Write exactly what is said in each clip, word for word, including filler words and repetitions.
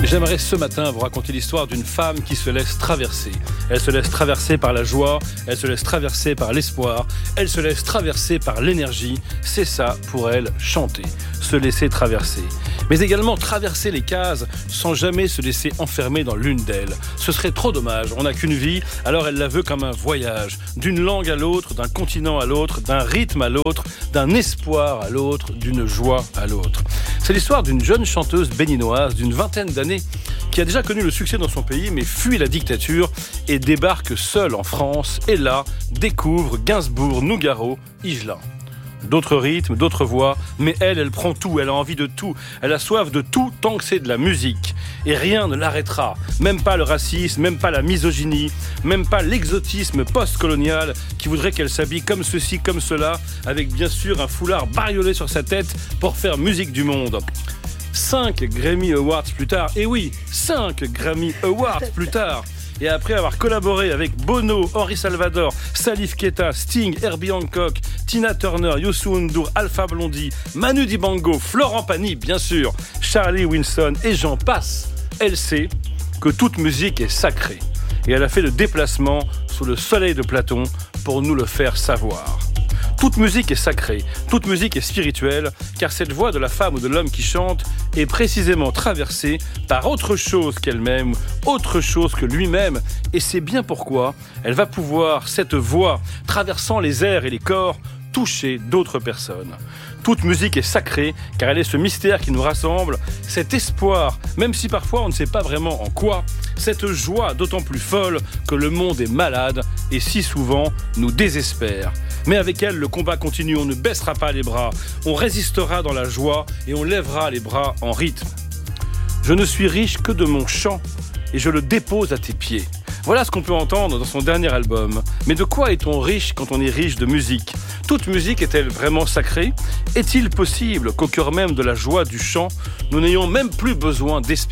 J'aimerais ce matin vous raconter l'histoire d'une femme qui se laisse traverser. Elle se laisse traverser par la joie, elle se laisse traverser par l'espoir, elle se laisse traverser par l'énergie. C'est ça pour elle, chanter, se laisser traverser. Mais également traverser les cases sans jamais se laisser enfermer dans l'une d'elles. Ce serait trop dommage, on n'a qu'une vie, alors elle la veut comme un voyage, d'une langue à l'autre, d'un continent à l'autre, d'un rythme à l'autre, d'un espoir à l'autre, d'une joie à l'autre. C'est l'histoire d'une jeune chanteuse béninoise d'une vingtaine d'années qui a déjà connu le succès dans son pays mais fuit la dictature et débarque seule en France et là découvre Gainsbourg, Nougaro, Higelin. D'autres rythmes, d'autres voix, mais elle, elle prend tout, elle a envie de tout, elle a soif de tout tant que c'est de la musique. Et rien ne l'arrêtera, même pas le racisme, même pas la misogynie, même pas l'exotisme post-colonial qui voudrait qu'elle s'habille comme ceci, comme cela, avec bien sûr un foulard bariolé sur sa tête pour faire musique du monde. Cinq Grammy Awards plus tard, et oui, cinq Grammy Awards plus tard, et après avoir collaboré avec Bono, Henri Salvador, Salif Keita, Sting, Herbie Hancock, Tina Turner, Youssou N'Dour, Alpha Blondy, Manu Dibango, Florent Pagny, bien sûr, Charlie Winston et j'en passe, elle sait que toute musique est sacrée. Et elle a fait le déplacement sous le soleil de Platon pour nous le faire savoir. Toute musique est sacrée, toute musique est spirituelle, car cette voix de la femme ou de l'homme qui chante est précisément traversée par autre chose qu'elle-même, autre chose que lui-même, et c'est bien pourquoi elle va pouvoir, cette voix, traversant les airs et les corps, toucher d'autres personnes. Toute musique est sacrée, car elle est ce mystère qui nous rassemble, cet espoir, même si parfois on ne sait pas vraiment en quoi, cette joie d'autant plus folle que le monde est malade et si souvent nous désespère. Mais avec elle, le combat continue, on ne baissera pas les bras, on résistera dans la joie et on lèvera les bras en rythme. Je ne suis riche que de mon chant et je le dépose à tes pieds. Voilà ce qu'on peut entendre dans son dernier album. Mais de quoi est-on riche quand on est riche de musique ? Toute musique est-elle vraiment sacrée ? Est-il possible qu'au cœur même de la joie du chant, nous n'ayons même plus besoin d'espérer ?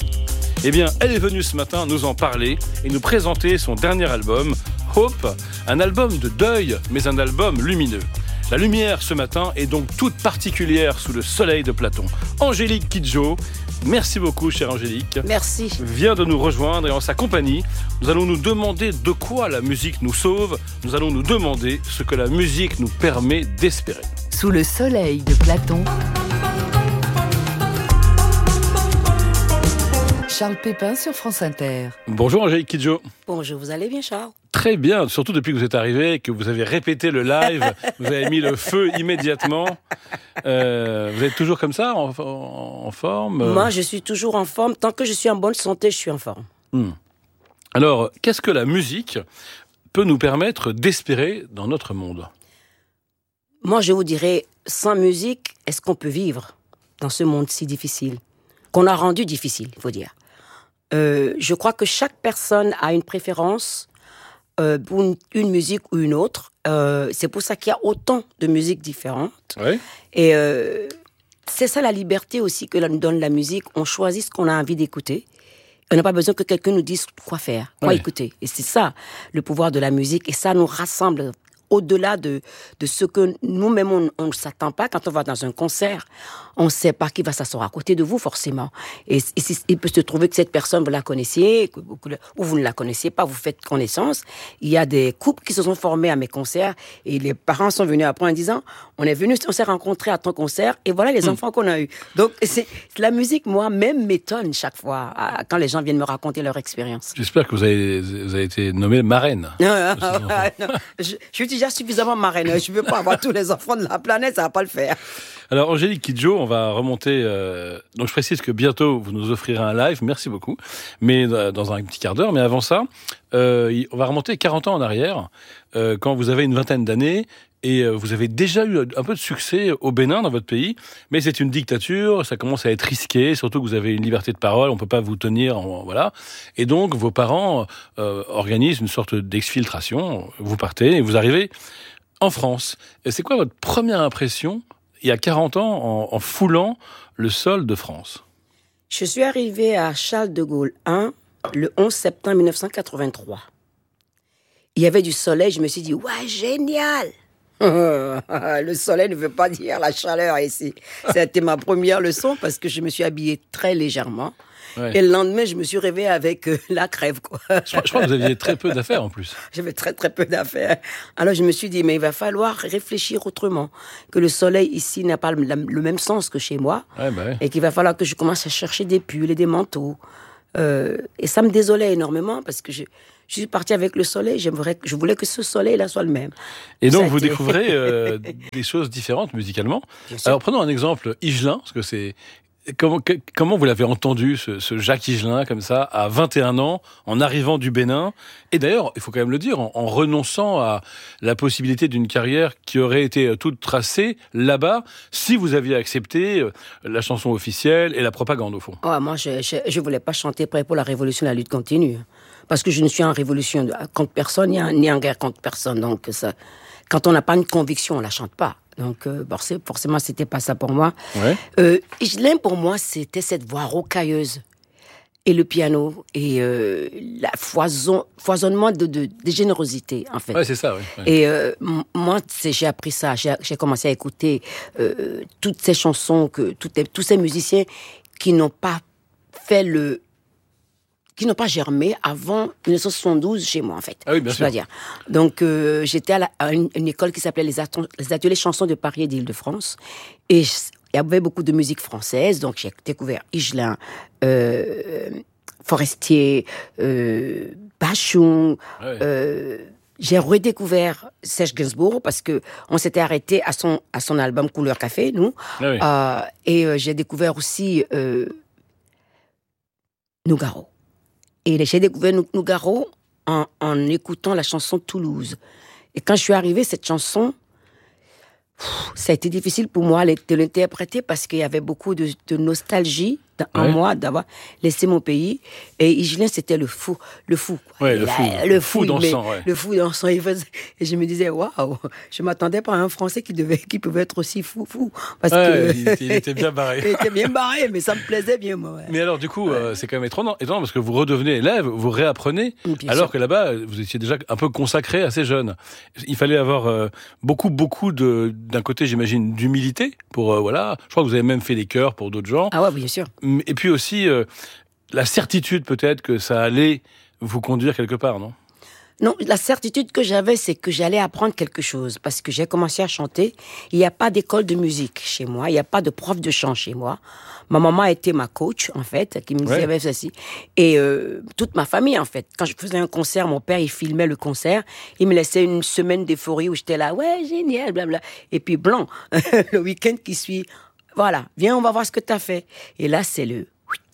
Eh bien, elle est venue ce matin nous en parler et nous présenter son dernier album, Hope, un album de deuil, mais un album lumineux. La lumière ce matin est donc toute particulière sous le soleil de Platon. Angélique Kidjo, merci beaucoup, chère Angélique. Merci. Vient de nous rejoindre et en sa compagnie, nous allons nous demander de quoi la musique nous sauve. Nous allons nous demander ce que la musique nous permet d'espérer. Sous le soleil de Platon, Charles Pépin sur France Inter. Bonjour Angélique Kidjo. Bonjour, vous allez bien Charles ? Très bien, surtout depuis que vous êtes arrivé, que vous avez répété le live, vous avez mis le feu immédiatement. Euh, vous êtes toujours comme ça, en, en, en forme ? Moi, je suis toujours en forme. Tant que je suis en bonne santé, je suis en forme. Hmm. Alors, qu'est-ce que la musique peut nous permettre d'espérer dans notre monde ? Moi, je vous dirais, sans musique, est-ce qu'on peut vivre dans ce monde si difficile ? Qu'on a rendu difficile, il faut dire. Euh, je crois que chaque personne a une préférence euh, pour une, une musique ou une autre. Euh, c'est pour ça qu'il y a autant de musiques différentes. Oui. Et euh, c'est ça la liberté aussi que nous donne la musique. On choisit ce qu'on a envie d'écouter. On n'a pas besoin que quelqu'un nous dise quoi faire, quoi oui. écouter. Et c'est ça, le pouvoir de la musique. Et ça nous rassemble au-delà de, de ce que nous-mêmes, on ne s'attend pas. Quand on va dans un concert, on ne sait pas qui va s'asseoir à côté de vous, forcément. Et, et il peut se trouver que cette personne, vous la connaissiez, ou vous ne la connaissiez pas, vous faites connaissance. Il y a des couples qui se sont formés à mes concerts, et les parents sont venus après en disant, on est venus, on s'est rencontrés à ton concert, et voilà les mmh. enfants qu'on a eus. Donc, c'est, la musique, moi-même, m'étonne chaque fois, à, quand les gens viennent me raconter leur expérience. J'espère que vous avez, vous avez été nommée marraine. Non, non, non, je, je suis déjà suffisamment marraine. Je ne veux pas avoir tous les enfants de la planète, ça ne va pas le faire. Alors, Angélique Kidjo, on va remonter... Euh, donc, je précise que bientôt, vous nous offrirez un live, merci beaucoup, mais dans un petit quart d'heure. Mais avant ça, euh, on va remonter quarante ans en arrière, euh, quand vous avez une vingtaine d'années, et vous avez déjà eu un peu de succès au Bénin, dans votre pays, mais c'est une dictature, ça commence à être risqué, surtout que vous avez une liberté de parole, on ne peut pas vous tenir, en, voilà. Et donc, vos parents euh, organisent une sorte d'exfiltration, vous partez et vous arrivez en France. Et c'est quoi votre première impression, il y a quarante ans, en, en foulant le sol de France ? Je suis arrivée à Charles de Gaulle un, le onze septembre mille neuf cent quatre-vingt-trois. Il y avait du soleil, je me suis dit, ouais, génial! Le soleil ne veut pas dire la chaleur ici. C'était ma première leçon parce que je me suis habillée très légèrement. Ouais. Et le lendemain, je me suis réveillée avec euh, la crève, quoi. Je, je crois que vous aviez très peu d'affaires en plus. J'avais très très peu d'affaires. Alors je me suis dit, mais il va falloir réfléchir autrement. Que le soleil ici n'a pas le, le même sens que chez moi. Ouais, bah ouais. Et qu'il va falloir que je commence à chercher des pulls et des manteaux. Euh, et ça me désolait énormément parce que je, je suis partie avec le soleil. J'aimerais, je voulais que ce soleil-là soit le même. Et donc, ça vous été... découvrez euh, des choses différentes musicalement. Alors, prenons un exemple, Higelin, parce que c'est... Comment, que, comment vous l'avez entendu, ce, ce Jacques Higelin, comme ça, à vingt et un ans, en arrivant du Bénin? Et d'ailleurs, il faut quand même le dire, en, en renonçant à la possibilité d'une carrière qui aurait été toute tracée là-bas, si vous aviez accepté la chanson officielle et la propagande, au fond. Oh, moi, je, je, je voulais pas chanter près pour la révolution, la lutte continue. Parce que je ne suis en révolution contre personne, ni en, ni en guerre contre personne. Donc, ça, quand on n'a pas une conviction, on la chante pas. Donc, euh, forcément, c'était pas ça pour moi. Ouais. Euh, Higelin, pour moi, c'était cette voix rocailleuse. Et le piano, et euh, la foison, foisonnement de, de, de générosité, en fait. Ouais, c'est ça, oui. Ouais. Et euh, m- moi, c'est, j'ai appris ça. J'ai, j'ai commencé à écouter euh, toutes ces chansons, que, toutes les, tous ces musiciens qui n'ont pas fait le... qui n'ont pas germé avant dix-neuf cent soixante-douze chez moi, en fait. Ah oui, bien je sûr. dois dire. Donc, euh, j'étais à, la, à une, une école qui s'appelait les, Aton- les Ateliers Chansons de Paris et d'Île-de-France. Et il y avait beaucoup de musique française. Donc, j'ai découvert Higelin, euh, Forestier, euh, Bachung. Ouais. Euh, j'ai redécouvert Serge Gainsbourg parce que on s'était arrêté à son, à son album Couleur Café, nous. Ah oui. Euh, et euh, j'ai découvert aussi euh, Nougaro. Et j'ai découvert Nougaro en, en écoutant la chanson Toulouse. Et quand je suis arrivée, cette chanson, pff, ça a été difficile pour moi de l'interpréter parce qu'il y avait beaucoup de, de nostalgie en ouais. moi d'avoir laissé mon pays. Et Higelin, c'était le fou, le fou. Quoi. Ouais, le, là, fou le fou, fou dansant. Ouais. Le fou dansant. Et je me disais, waouh, je m'attendais pas à un Français qui devait, qui pouvait être aussi fou, fou. Parce ouais, que il, était, il était bien barré. Il était bien barré, mais ça me plaisait bien, moi. Ouais. Mais alors, du coup, ouais. euh, c'est quand même étonnant, étonnant parce que vous redevenez élève, vous réapprenez, bien alors sûr. Que là-bas, vous étiez déjà un peu consacré assez jeune. Il fallait avoir euh, beaucoup, beaucoup de, d'un côté, j'imagine, d'humilité pour, euh, voilà. Je crois que vous avez même fait des chœurs pour d'autres gens. Ah ouais, bien sûr. Et puis aussi, euh, la certitude peut-être que ça allait vous conduire quelque part, non ? Non, la certitude que j'avais, c'est que j'allais apprendre quelque chose. Parce que j'ai commencé à chanter. Il n'y a pas d'école de musique chez moi. Il n'y a pas de prof de chant chez moi. Ma maman était ma coach, en fait, qui me disait, ouais. ceci. Et euh, toute ma famille, en fait. Quand je faisais un concert, mon père, il filmait le concert. Il me laissait une semaine d'euphorie où j'étais là, ouais, génial, blabla. Et puis, blanc, le week-end qui suit, voilà, viens, on va voir ce que tu as fait. Et là, c'est le...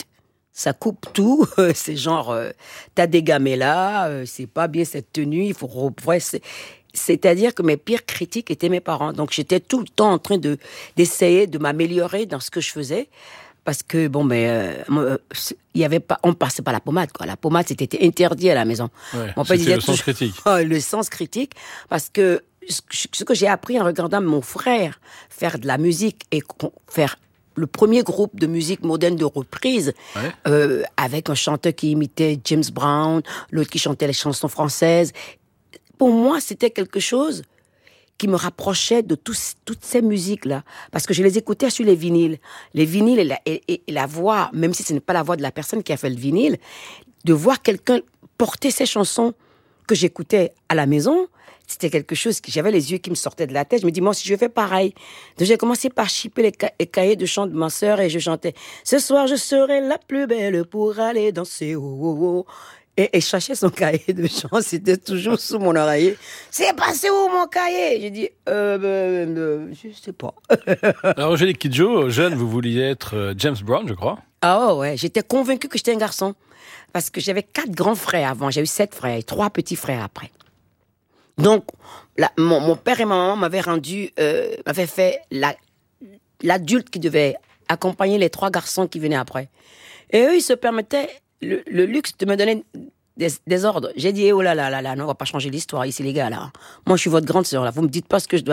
Ça coupe tout, c'est genre, euh, t'as des gamets là, euh, c'est pas bien cette tenue, il faut revoir. C'est... C'est-à-dire que mes pires critiques étaient mes parents. Donc j'étais tout le temps en train de, d'essayer de m'améliorer dans ce que je faisais. Parce que, bon, ben, euh, il y avait pas, on passait pas la pommade, quoi. La pommade, c'était interdit à la maison. Ouais, Mon père disait le sens critique. Oh, le sens critique, parce que ce que j'ai appris en regardant mon frère faire de la musique et faire le premier groupe de musique moderne de reprise, ouais. euh, avec un chanteur qui imitait James Brown, l'autre qui chantait les chansons françaises. Pour moi, c'était quelque chose qui me rapprochait de tous, toutes ces musiques-là. Parce que je les écoutais sur les vinyles. Les vinyles et la, et, et la voix, même si ce n'est pas la voix de la personne qui a fait le vinyle, de voir quelqu'un porter ces chansons que j'écoutais à la maison, c'était quelque chose que j'avais les yeux qui me sortaient de la tête. Je me dis, moi, si je fais pareil. Donc, j'ai commencé par chipper les, ca- les cahiers de chant de ma sœur et je chantais « Ce soir, je serai la plus belle pour aller danser. Oh, oh, oh. » Et, et chercher son cahier de chant, c'était toujours sous mon oreiller. « C'est passé où, mon cahier ?» J'ai dit euh, ben, euh, « Je sais pas. » Alors, Angélique Kidjo, jeune, vous vouliez être James Brown, je crois. Ah ouais, j'étais convaincue que j'étais un garçon. Parce que j'avais quatre grands frères avant. J'ai eu sept frères et trois petits frères après. Donc, la, mon, mon père et ma maman m'avaient rendu, euh, m'avaient fait la, l'adulte qui devait accompagner les trois garçons qui venaient après. Et eux, ils se permettaient le, le luxe de me donner des, des ordres. J'ai dit, oh là là là là, non, on va pas changer l'histoire ici, les gars, là. Moi, je suis votre grande sœur, là. Vous me dites pas ce que je dois faire.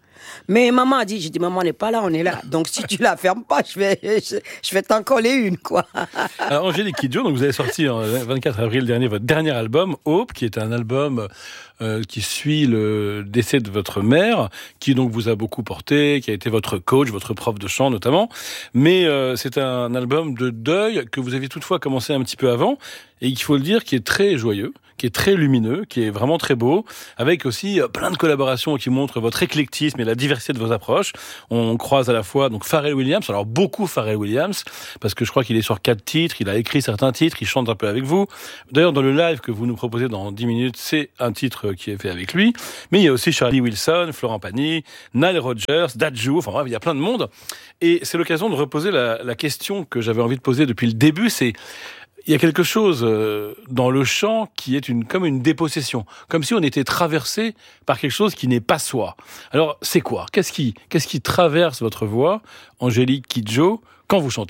Mais maman a dit, j'ai dit, maman n'est pas là, on est là. Donc si tu la fermes pas, je vais, je, je vais t'en coller une, quoi. Alors Angélique Kidjo, donc vous avez sorti en vingt-quatre avril dernier votre dernier album, Hope, qui est un album euh, qui suit le décès de votre mère, qui donc vous a beaucoup porté, qui a été votre coach, votre prof de chant notamment. Mais euh, c'est un album de deuil que vous aviez toutefois commencé un petit peu avant, et il faut le dire, qui est très joyeux, qui est très lumineux, qui est vraiment très beau, avec aussi plein de collaborations qui montrent votre éclectisme et la diversité de vos approches. On croise à la fois donc Pharrell Williams, alors beaucoup Pharrell Williams, parce que je crois qu'il est sur quatre titres, il a écrit certains titres, il chante un peu avec vous. D'ailleurs, dans le live que vous nous proposez dans dix minutes, c'est un titre qui est fait avec lui. Mais il y a aussi Charlie Wilson, Florent Pagny, Nile Rodgers, Dadju, enfin bref, il y a plein de monde. Et c'est l'occasion de reposer la, la question que j'avais envie de poser depuis le début, c'est il y a quelque chose dans le chant qui est une, comme une dépossession, comme si on était traversé par quelque chose qui n'est pas soi. Alors, c'est quoi ? Qu'est-ce qui, qu'est-ce qui traverse votre voix, Angélique Kidjo, quand vous chantez ?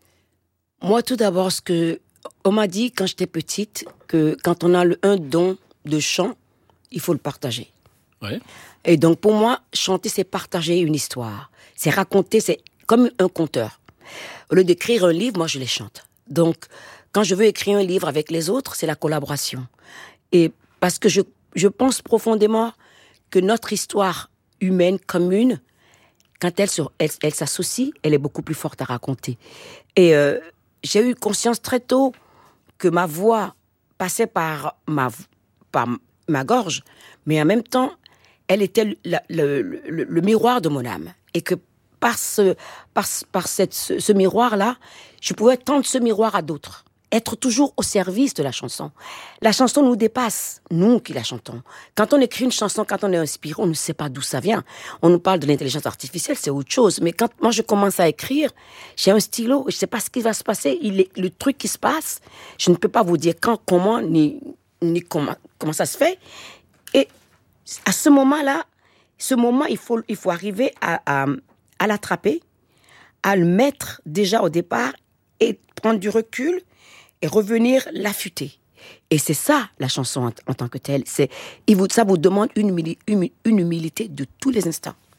Moi, tout d'abord, ce que on m'a dit quand j'étais petite, que quand on a le, un don de chant, il faut le partager. Ouais. Et donc, pour moi, chanter, c'est partager une histoire. C'est raconter, c'est comme un conteur. Au lieu d'écrire un livre, moi, je les chante. Donc, quand je veux écrire un livre avec les autres, c'est la collaboration. Et parce que je, je pense profondément que notre histoire humaine commune, quand elle, se, elle, elle s'associe, elle est beaucoup plus forte à raconter. Et euh, j'ai eu conscience très tôt que ma voix passait par ma, par ma gorge, mais en même temps, elle était le, le, le, le miroir de mon âme. Et que par, ce, par, par cette, ce, ce miroir-là, je pouvais tendre ce miroir à d'autres. Être toujours au service de la chanson. La chanson nous dépasse, nous qui la chantons. Quand on écrit une chanson, quand on est inspiré, on ne sait pas d'où ça vient. On nous parle de l'intelligence artificielle, c'est autre chose. Mais quand moi je commence à écrire, j'ai un stylo, je ne sais pas ce qui va se passer. Il est, le truc qui se passe, je ne peux pas vous dire quand, comment, ni, ni comment, comment ça se fait. Et à ce moment-là, ce moment, il faut, il faut arriver à, à, à l'attraper, à le mettre déjà au départ et prendre du recul et revenir l'affûter. Et c'est ça, la chanson en, en tant que telle. C'est, il vous, ça vous demande une, humili- une, une humilité de tous les instants.